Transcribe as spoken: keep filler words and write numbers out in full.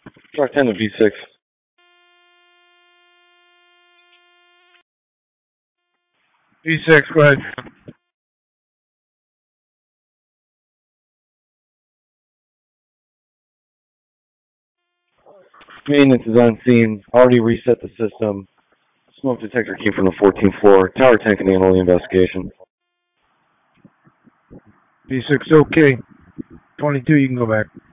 Track ten to V six. V six, go ahead. Maintenance is on scene. Already reset the system. Smoke detector came from the fourteenth floor. Tower ten can handle the investigation. V six, okay. twenty-two, you can go back.